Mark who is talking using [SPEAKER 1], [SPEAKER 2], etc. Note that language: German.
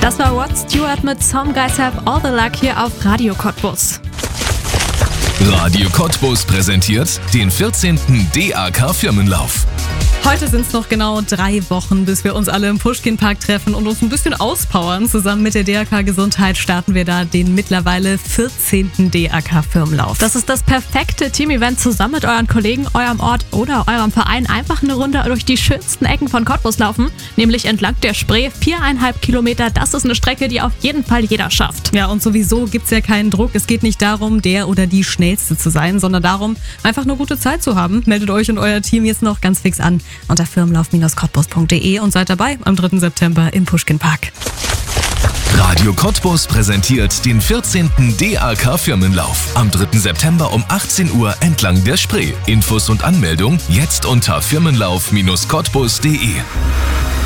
[SPEAKER 1] Das war Rod Stewart mit Some Guys Have All the Luck hier auf Radio Cottbus.
[SPEAKER 2] Radio Cottbus präsentiert den 14. DAK Firmenlauf.
[SPEAKER 1] Heute sind es noch genau 3 Wochen, bis wir uns alle im Puschkin-Park treffen und uns ein bisschen auspowern. Zusammen mit der DAK Gesundheit starten wir da den mittlerweile 14. DAK Firmenlauf. Das ist das perfekte Team-Event, zusammen mit euren Kollegen, eurem Ort oder eurem Verein einfach eine Runde durch die schönsten Ecken von Cottbus laufen, nämlich entlang der Spree, 4,5 Kilometer. Das ist eine Strecke, die auf jeden Fall jeder schafft. Ja, und sowieso gibt's ja keinen Druck. Es geht nicht darum, der oder die Schnellste zu sein, sondern darum, einfach eine gute Zeit zu haben. Meldet euch und euer Team jetzt noch ganz fix an unter firmenlauf-cottbus.de und seid dabei am 3. September im Puschkin-Park.
[SPEAKER 2] Radio Cottbus präsentiert den 14. DAK Firmenlauf am 3. September um 18 Uhr entlang der Spree. Infos und Anmeldung jetzt unter firmenlauf-cottbus.de.